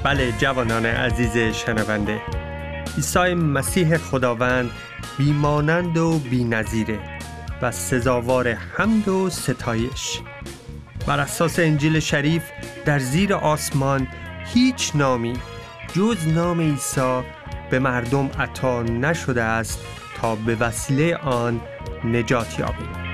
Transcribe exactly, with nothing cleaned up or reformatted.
بله جوانان عزیز شنونده، عیسی مسیح خداوند بیمانند و بی‌نظیره و سزاوار حمد و ستایش. بر اساس انجیل شریف در زیر آسمان هیچ نامی جز نام عیسی به مردم عطا نشده است تا به وسیله آن نجات یابیم.